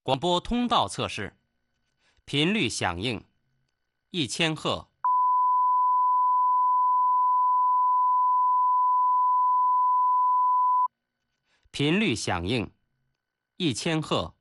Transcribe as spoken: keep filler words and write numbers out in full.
广播通道测试，频率响应一千赫。频率响应一千赫。